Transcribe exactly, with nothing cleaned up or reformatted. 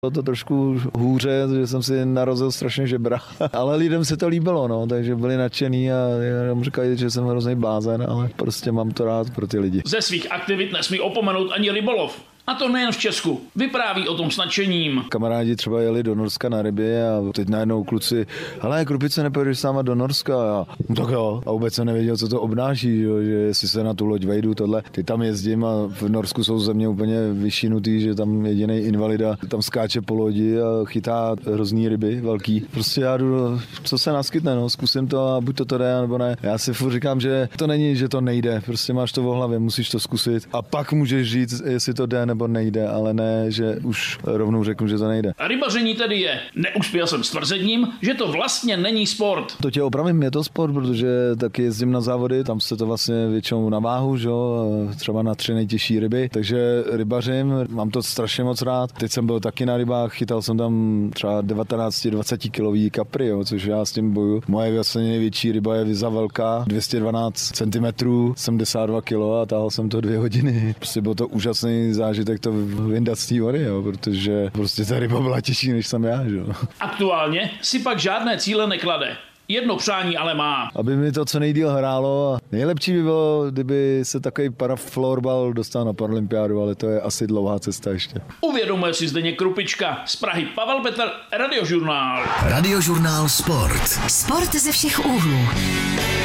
Bylo to trošku hůře, že jsem si narozil strašně žebra, ale lidem se to líbilo, no, takže byli nadšený a jenom říkají, že jsem hrozný blázen, ale prostě mám to rád pro ty lidi. Ze svých aktivit nesmí opomenout ani rybolov. A to nejen v Česku. Vypráví o tom s nadšením. Kamarádi třeba jeli do Norska na ryby a teď najednou kluci, hele, Krupice, nepojedeš s náma do Norska? A no tak jo. A vůbec jsem nevěděl, co to obnáší, že, že jestli se na tu loď vejdu, tohle. Teď tam jezdím a v Norsku jsou země úplně vyšinutý, že tam jediný invalida tam skáče po lodi a chytá hrozný ryby, velký. Prostě já jdu, co se naskytne, no, zkusím to a buď to to jde, nebo ne. Já si furt říkám, že to není, že to nejde. Prostě máš to v hlavě, musíš to zkusit a pak můžeš říct, jestli to jde nebo nejde, ale ne, že už rovnou řeknu, že to nejde. A rybaření tedy je. Neuspěl jsem s tvrzením, že to vlastně není sport. To tě opravím, je to sport, protože taky jezdím na závody, tam se to vlastně většinou na váhu, že? Třeba na tři nejtěžší ryby, takže rybařím, mám to strašně moc rád. Teď jsem byl taky na rybách, chytal jsem tam třeba devatenáct dvacet kilový kapry, jo, což já s tím boju. Moje vlastně největší ryba je Viza velká, dvě stě dvanáct centimetrů, sedmdesát dva kilo a táhl jsem to dvě hodiny. Prostě byl to úžasný zážitek to vyndat z té vody, jo, protože prostě ta ryba byla těžší, než jsem já, že jo. Aktuálně si pak žádné cíle neklade. Jedno přání ale má. Aby mi to co nejdýl hrálo. Nejlepší by bylo, kdyby se takový paraflorbal dostal na paralympiádu, ale to je asi dlouhá cesta ještě. Uvědomuje si Zdeněk Krupička. Z Prahy Pavel Petr, Radiožurnál. Radiožurnál Sport. Sport ze všech úhlů.